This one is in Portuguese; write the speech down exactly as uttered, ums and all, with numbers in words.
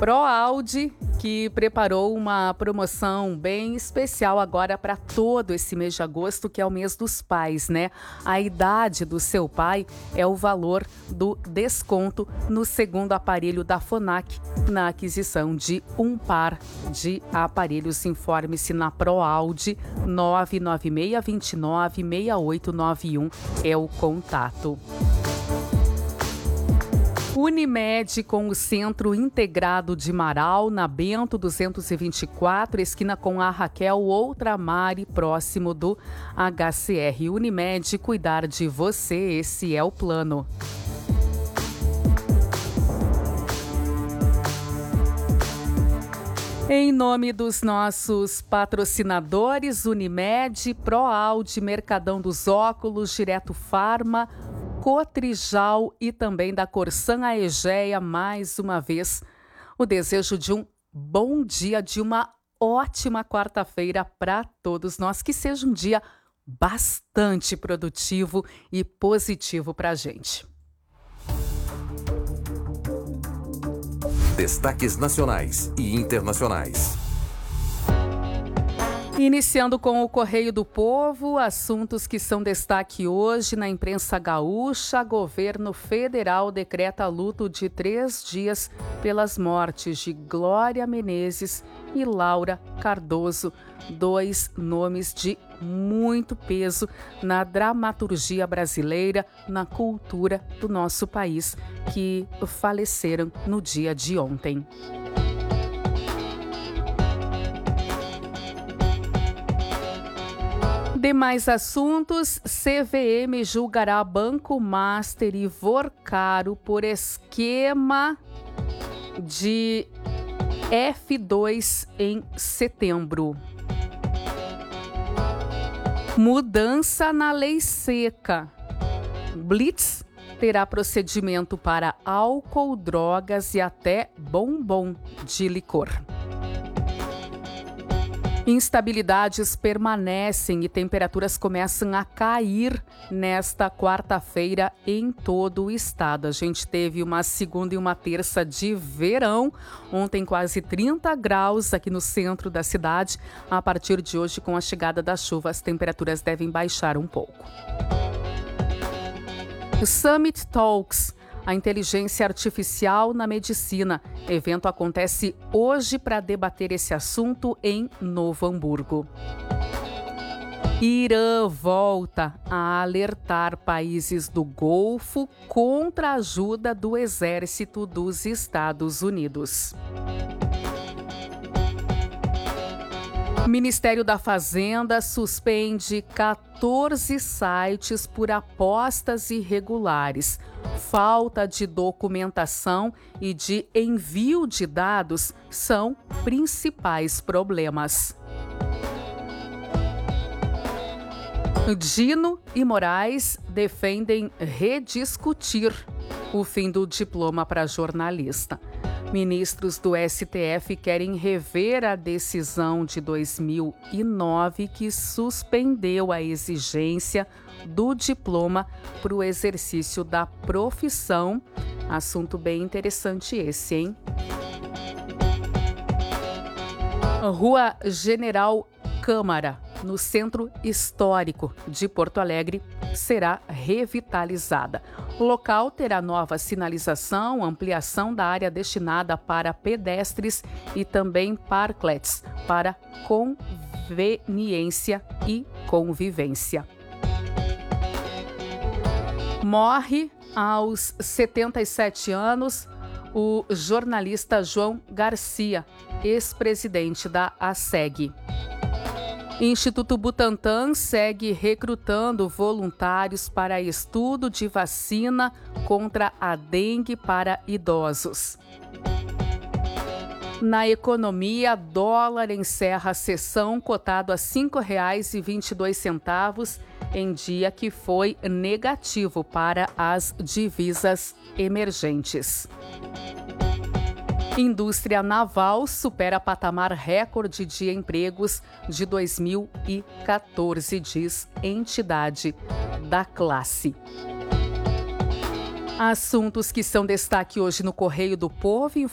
ProAude, que preparou uma promoção bem especial agora para todo esse mês de agosto, que é o mês dos pais, né? A idade do seu pai é o valor do desconto no segundo aparelho da FONAC na aquisição de um par de aparelhos. Informe-se na ProAude. Nove nove seis dois nove seis oito nove um é o contato. Unimed, com o Centro Integrado de Marau, na Bento duzentos e vinte e quatro, esquina com a Raquel Outramare, próximo do H C R. Unimed, cuidar de você, esse é o plano. Em nome dos nossos patrocinadores, Unimed, ProAude, Mercadão dos Óculos, Direto Farma, Cotrijal e também da Corsan Aegea, mais uma vez, o desejo de um bom dia, de uma ótima quarta-feira para todos nós, que seja um dia bastante produtivo e positivo para a gente. Destaques nacionais e internacionais. Iniciando com o Correio do Povo, assuntos que são destaque hoje na imprensa gaúcha. Governo federal decreta luto de três dias pelas mortes de Glória Menezes e Laura Cardoso, dois nomes de muito peso na dramaturgia brasileira, na cultura do nosso país, que faleceram no dia de ontem. Demais assuntos, C V M julgará Banco Master e Vorcaro por esquema de F dois em setembro. Mudança na lei seca. Blitz terá procedimento para álcool, drogas e até bombom de licor. Instabilidades permanecem e temperaturas começam a cair nesta quarta-feira em todo o estado. A gente teve uma segunda e uma terça de verão, ontem quase trinta graus aqui no centro da cidade. A partir de hoje, com a chegada da chuva, as temperaturas devem baixar um pouco. O Summit Talks, a inteligência artificial na medicina. O evento acontece hoje para debater esse assunto em Novo Hamburgo. Irã volta a alertar países do Golfo contra a ajuda do exército dos Estados Unidos. O Ministério da Fazenda suspende quatorze sites por apostas irregulares. Falta de documentação e de envio de dados são principais problemas. Dino e Moraes defendem rediscutir o fim do diploma para jornalista. Ministros do S T F querem rever a decisão de dois mil e nove que suspendeu a exigência do diploma para o exercício da profissão. Assunto bem interessante esse, hein? Rua General Câmara, no centro histórico de Porto Alegre, será revitalizada. O local terá nova sinalização, ampliação da área destinada para pedestres e também parklets para conveniência e convivência. Morre aos setenta e sete anos o jornalista João Garcia, ex-presidente da ASEG. Instituto Butantan segue recrutando voluntários para estudo de vacina contra a dengue para idosos. Na economia, dólar encerra a sessão cotado a cinco reais e vinte e dois centavos em dia que foi negativo para as divisas emergentes. Indústria naval supera patamar recorde de empregos de dois mil e quatorze, diz entidade da classe. Assuntos que são destaque hoje no Correio do Povo.